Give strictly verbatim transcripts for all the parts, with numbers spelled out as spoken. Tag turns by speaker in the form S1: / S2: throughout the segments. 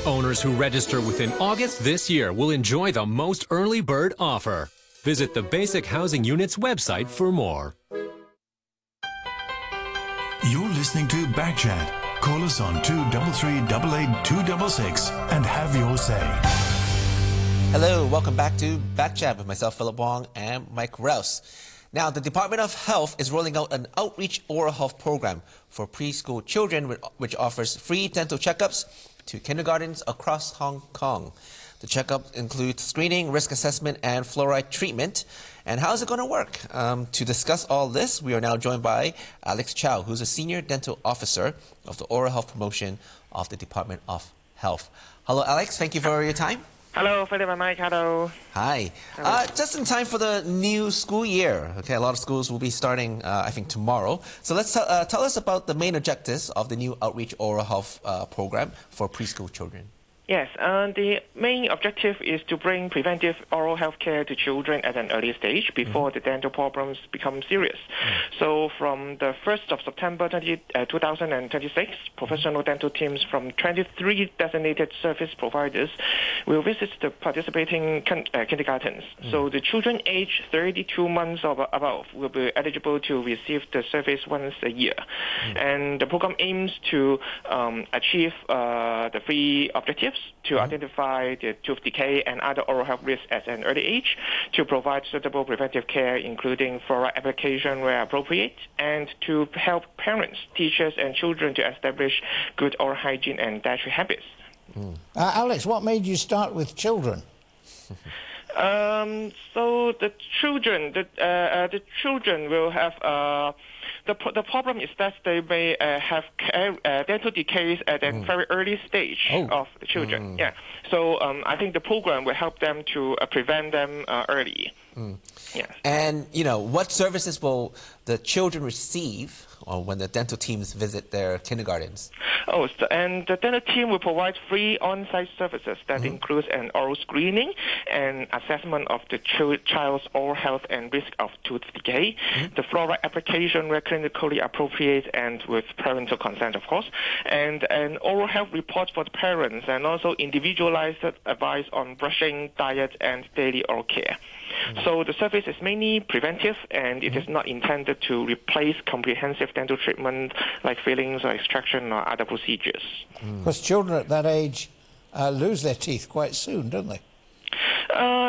S1: Owners who register within August this year will enjoy the most early bird offer. Visit the Basic Housing Unit's website for more.
S2: You're listening to Backchat. Call us on two three three, eight eight two six six and have your say.
S3: Hello, welcome back to Backchat with myself, Philip Wong, and Mike Rouse. Now, the Department of Health is rolling out an outreach oral health program for preschool children, which offers free dental checkups to kindergartens across Hong Kong. The checkup includes screening, risk assessment, and fluoride treatment. And how is it going to work? Um, to discuss all this, we are now joined by Alex Chow, who's a Senior Dental Officer of the Oral Health Promotion of the Department of Health. Hello, Alex. Thank you for your time.
S4: Hello, Philip and Mike. Hello.
S3: Hi. Uh, just in time for the new school year. Okay, a lot of schools will be starting, uh, I think, tomorrow. So let's uh, tell us about the main objectives of the new Outreach Oral Health uh, program for preschool children.
S4: Yes, uh, the main objective is to bring preventive oral health care to children at an early stage before mm-hmm. the dental problems become serious. Mm-hmm. So from the first of September two thousand twenty-six, professional dental teams from twenty-three designated service providers will visit the participating kin uh, kindergartens. Mm-hmm. So the children aged thirty-two months or above will be eligible to receive the service once a year. Mm-hmm. And the program aims to um, achieve uh, the three objectives: to mm-hmm. identify the tooth decay and other oral health risks at an early age, to provide suitable preventive care, including fluoride application where appropriate, and to help parents, teachers, and children to establish good oral hygiene and dietary habits.
S5: Mm. Uh, Alex, what made you start with children?
S4: um, so the children, the, uh, uh, the children will have... Uh, The, the problem is that they may uh, have uh, dental decays at a mm. very early stage
S3: oh.
S4: of the children.
S3: Mm.
S4: Yeah. So um, I think the program will help them to uh, prevent them uh, early.
S3: Mm.
S4: Yes.
S3: And, you know, what services will the children receive or when the dental teams visit their kindergartens?
S4: Oh, so, and the dental team will provide free on-site services that mm-hmm. includes an oral screening and assessment of the ch child's oral health and risk of tooth decay, mm-hmm. the fluoride application where clinically appropriate and with parental consent, of course, and an oral health report for the parents, and also individualized advice on brushing, diet, and daily oral care. Mm-hmm. So the service is mainly preventive, and it mm-hmm. is not intended to replace comprehensive dental treatment like fillings or extraction or other procedures.
S5: Because mm. children at that age uh, lose their teeth quite soon, don't they?
S4: Uh,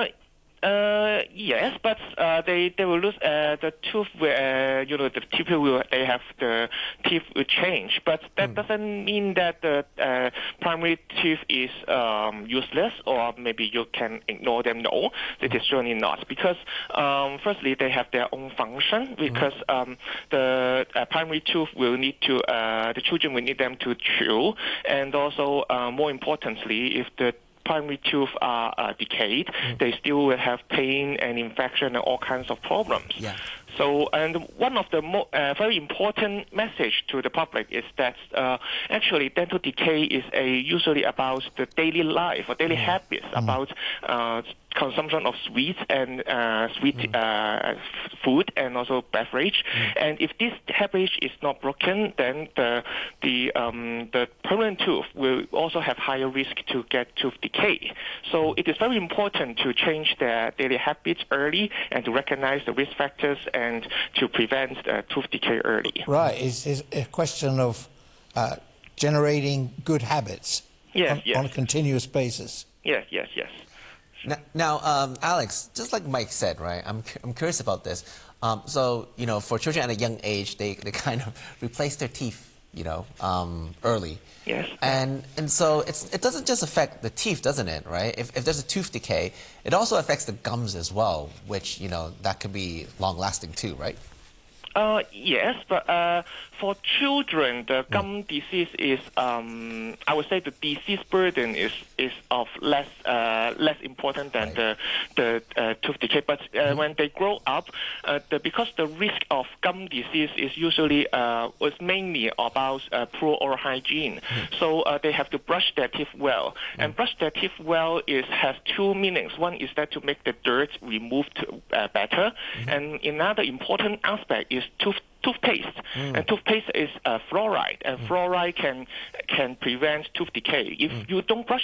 S4: Uh, yes, but uh, they they will lose uh, the tooth. Where, uh, you know, the people will they have the teeth will change, but that mm. doesn't mean that the uh, primary teeth is um, useless or maybe you can ignore them. No, it is certainly not, because um, firstly they have their own function, because um, the uh, primary tooth will need to uh, the children will need them to chew, and also uh, more importantly, if the primary tooth are uh, decayed, mm. they still will have pain and infection and all kinds of problems.
S3: Yeah.
S4: So, and one of the mo uh, very important message to the public is that uh, actually dental decay is a usually about the daily life or daily mm. habits, mm. about uh, consumption of sweets and uh, sweet mm. uh, food and also beverage. Mm. And if this habit is not broken, then the the um, the permanent tooth will also have higher risk to get tooth decay. So it is very important to change their daily habits early and to recognize the risk factors and to prevent uh, tooth decay early.
S5: Right, it's, it's a question of uh, generating good habits
S4: yes,
S5: on,
S4: yes.
S5: on a continuous basis.
S4: Yes, yes, yes.
S3: Now, now um, Alex, just like Mike said, right, I'm, I'm curious about this. Um, so, you know, for children at a young age, they, they kind of replace their teeth, you know, um, early.
S4: Yes.
S3: And, and so it's, it doesn't just affect the teeth, doesn't it, right? If, if there's a tooth decay, it also affects the gums as well, which, you know, that could be long-lasting too, right?
S4: Uh, yes, but uh, for children, the gum mm. disease is, um, I would say, the disease burden is is of less uh, less important than right. the the uh, tooth decay. But uh, mm. when they grow up, uh, the, because the risk of gum disease is usually uh, was mainly about uh, poor oral hygiene, mm. so uh, they have to brush their teeth well. Mm. And brush their teeth well is has two meanings. One is that to make the dirt removed uh, better, mm. and another important aspect is tooth toothpaste. Mm. And toothpaste is uh, fluoride, and mm. fluoride can can prevent tooth decay. If mm. you don't brush